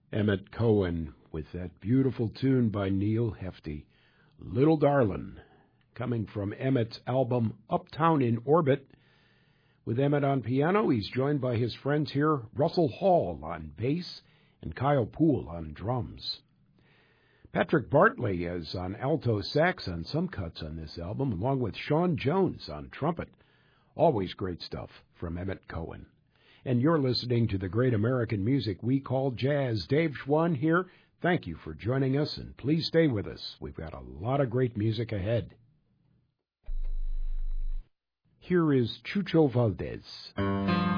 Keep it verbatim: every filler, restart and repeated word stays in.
Emmett Cohen with that beautiful tune by Neil Hefti, Little Darlin', coming from Emmett's album Uptown in Orbit. With Emmett on piano, he's joined by his friends here, Russell Hall on bass and Kyle Poole on drums. Patrick Bartley is on alto sax on some cuts on this album, along with Sean Jones on trumpet. Always great stuff from Emmett Cohen. And you're listening to the great American music we call jazz. Dave Schwann here. Thank you for joining us, and please stay with us. We've got a lot of great music ahead. Here is Chucho Valdez.